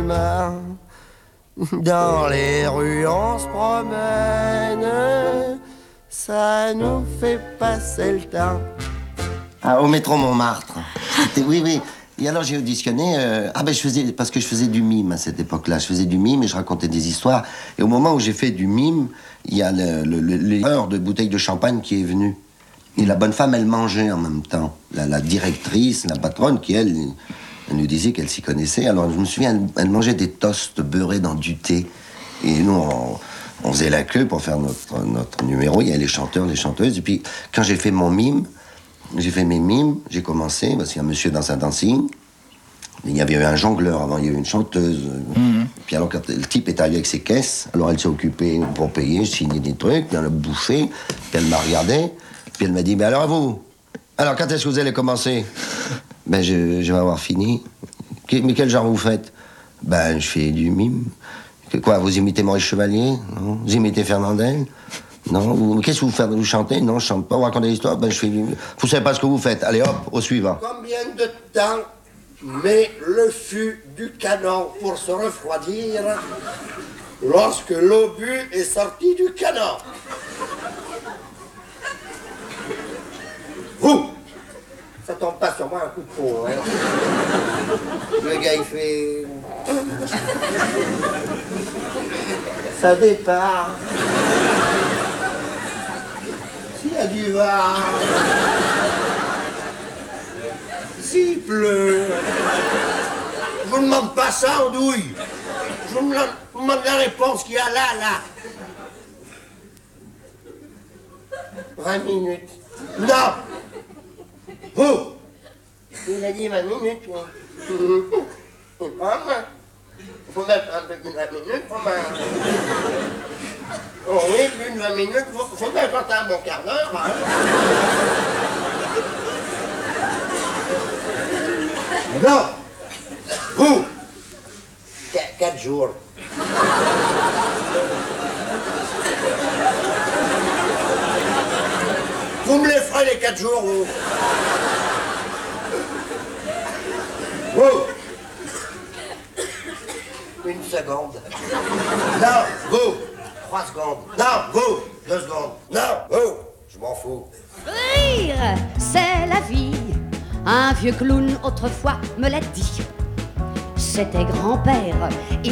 demain. Dans les rues on se promène, ça nous fait passer le temps. Ah, au métro Montmartre. Oui, oui. Et alors j'ai auditionné. Parce que je faisais du mime à cette époque-là. Je faisais du mime et je racontais des histoires. Et au moment où j'ai fait du mime, il y a l'heure de bouteille de champagne qui est venue. Et la bonne femme, elle mangeait en même temps. La directrice, la patronne, qui elle nous disait qu'elle s'y connaissait. Alors je me souviens, elle mangeait des toasts beurrés dans du thé. Et nous, on faisait la queue pour faire notre numéro. Il y avait les chanteurs, les chanteuses. Et puis quand j'ai fait mon mime, j'ai fait mes mimes, j'ai commencé, parce qu'il y a un monsieur dans un dancing. Il y avait eu un jongleur avant, il y avait une chanteuse. Puis alors, quand le type est arrivé avec ses caisses, alors elle s'est occupée pour payer, signer des trucs, puis elle a bouffé, puis elle m'a regardé, puis elle m'a dit, mais alors à vous, alors quand est-ce que vous allez commencer? Ben, je vais avoir fini. Mais quel genre vous faites? Ben, je fais du mime. Quoi, vous imitez Maurice Chevalier? Non? Vous imitez Fernandel? Non, qu'est-ce que vous faites? Vous chantez? Non, je chante pas. Vous racontez l'histoire? Ben, je fais. Vous savez pas ce que vous faites. Allez, hop, au suivant. Combien de temps met le fût du canon pour se refroidir lorsque l'obus est sorti du canon? Vous! Ça tombe pas sur moi un coup de peau, hein. Le gars, il fait. Ça départ. S'il y a du vent, s'il pleut, je vous demande pas ça, andouille. Je vous demande la réponse qu'il y a là. 20 minutes. Non. Vous. Il a dit 20 minutes, moi. Il faut mettre un peu plus de 20 minutes pour moi. Oh oui, plus de 20 minutes, faut bien compter un bon quart d'heure, hein. Non. Vous. 4 jours. Vous me les ferez les 4 jours, vous. Vous. 1 seconde. Non, vous. 3 secondes. Non, vous. 2 secondes. Non, vous. Je m'en fous. Rire, c'est la vie. Un vieux clown autrefois me l'a dit. C'était grand-père.